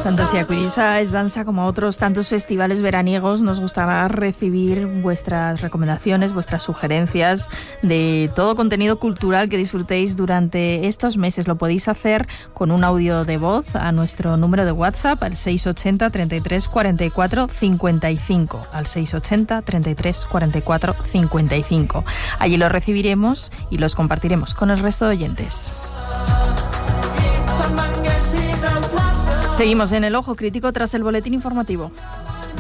Tanto si acudís a Es Dansa como a otros tantos festivales veraniegos, nos gustará recibir vuestras recomendaciones, vuestras sugerencias de todo contenido cultural que disfrutéis durante estos meses. Lo podéis hacer con un audio de voz a nuestro número de WhatsApp al 680 33 44 55, al 680 33 44 55. Allí los recibiremos y los compartiremos con el resto de oyentes. Seguimos en El Ojo Crítico tras el boletín informativo.